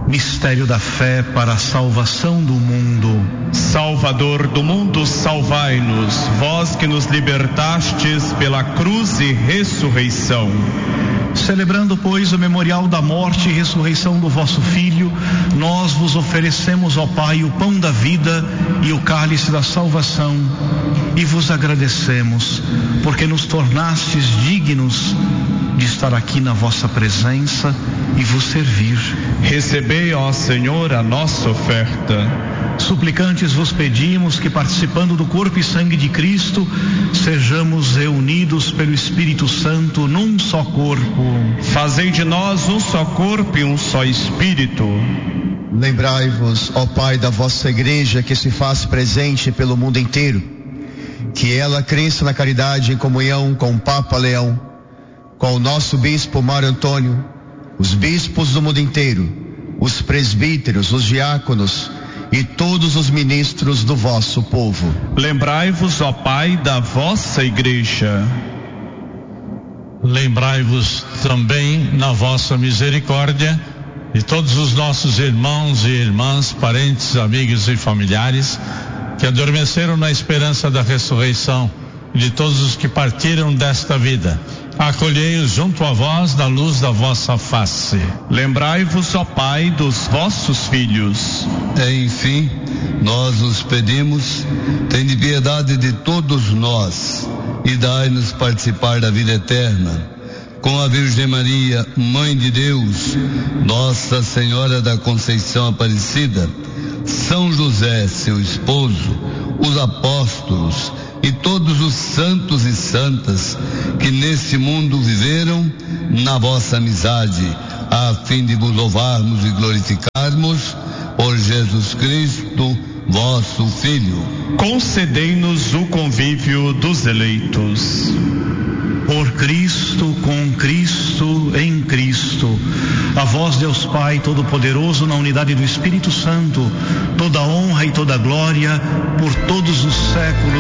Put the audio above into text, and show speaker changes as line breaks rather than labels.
Mistério da fé para a salvação do mundo.
Salvador do mundo, salvai-nos, vós que nos libertastes pela cruz e ressurreição.
Celebrando, pois, o memorial da morte e ressurreição do vosso Filho, nós vos oferecemos, ó Pai, o pão da vida e o cálice da salvação, e vos agradecemos, porque nos tornastes dignos de estar aqui na vossa presença e vos servir.
Recebei, ó Senhor, a nossa oferta.
Suplicantes vos pedimos que, participando do corpo e sangue de Cristo, sejamos reunidos pelo Espírito Santo num só corpo.
Fazei de nós um só corpo e um só Espírito.
Lembrai-vos, ó Pai, da vossa igreja que se faz presente pelo mundo inteiro, que ela cresça na caridade em comunhão com o Papa Leão, com o nosso bispo Mário Antônio, os bispos do mundo inteiro, os presbíteros, os diáconos e todos os ministros do vosso povo.
Lembrai-vos, ó Pai, da vossa igreja.
Lembrai-vos também, na vossa misericórdia, de todos os nossos irmãos e irmãs, parentes, amigos e familiares que adormeceram na esperança da ressurreição, e de todos os que partiram desta vida. Acolhei-os junto a vós na luz da vossa face.
Lembrai-vos, ó Pai, dos vossos filhos.
Enfim, nós os pedimos, tende piedade de todos nós e dai-nos participar da vida eterna. Com a Virgem Maria, Mãe de Deus, Nossa Senhora da Conceição Aparecida, São José, seu esposo, os apóstolos e todos os santos e santas que nesse mundo viveram na vossa amizade, a fim de vos louvarmos e glorificarmos por Jesus Cristo, vosso Filho.
Concedei-nos o convívio dos eleitos.
Por Cristo, com Cristo, em Cristo, a vós, Deus Pai Todo-Poderoso, na unidade do Espírito Santo, toda honra e toda glória por todos os séculos.